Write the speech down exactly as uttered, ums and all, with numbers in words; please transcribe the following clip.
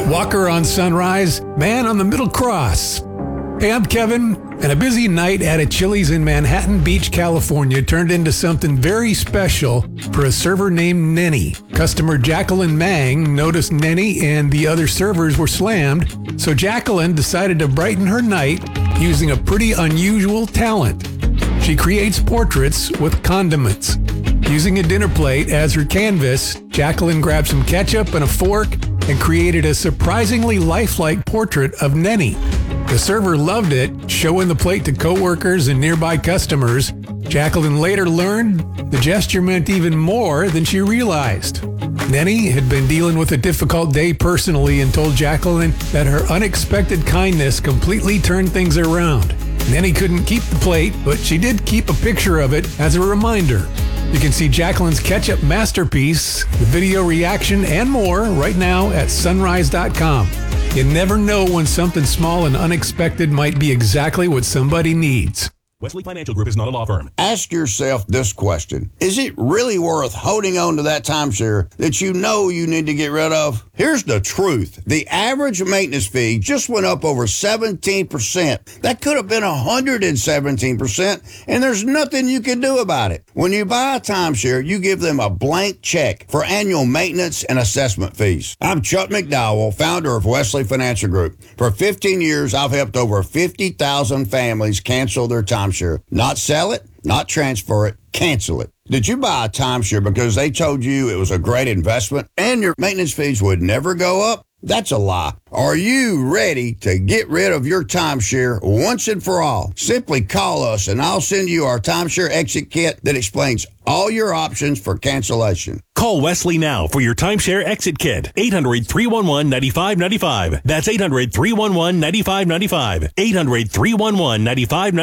Walker on Sunrise, Man on the Middle Cross. Hey, I'm Kevin, and a busy night at a Chili's in Manhattan Beach, California turned into something very special for a server named Nenny. Customer Jacqueline Mang noticed Nenny and the other servers were slammed, so Jacqueline decided to brighten her night using a pretty unusual talent. She creates portraits with condiments. Using a dinner plate as her canvas, Jacqueline grabbed some ketchup and a fork and created a surprisingly lifelike portrait of Nenny. The server loved it, showing the plate to coworkers and nearby customers. Jacqueline later learned the gesture meant even more than she realized. Nenny had been dealing with a difficult day personally and told Jacqueline that her unexpected kindness completely turned things around. Nenny couldn't keep the plate, but she did keep a picture of it as a reminder. You can see Jacqueline's ketchup masterpiece, the video reaction, and more right now at sunrise dot com. You never know when something small and unexpected might be exactly what somebody needs. Wesley Financial Group is not a law firm. Ask yourself this question. Is it really worth holding on to that timeshare that you know you need to get rid of? Here's the truth. The average maintenance fee just went up over seventeen percent. That could have been one hundred seventeen percent, and there's nothing you can do about it. When you buy a timeshare, you give them a blank check for annual maintenance and assessment fees. I'm Chuck McDowell, founder of Wesley Financial Group. For fifteen years, I've helped over fifty thousand families cancel their timeshare. Not sell it, not transfer it, cancel it. Did you buy a timeshare because they told you it was a great investment and your maintenance fees would never go up? That's a lie. Are you ready to get rid of your timeshare once and for all? Simply call us and I'll send you our timeshare exit kit that explains all your options for cancellation. Call Wesley now for your timeshare exit kit. eight hundred, three one one, nine five nine five. That's eight hundred, three one one, nine five nine five. eight hundred, three one one, nine five nine five.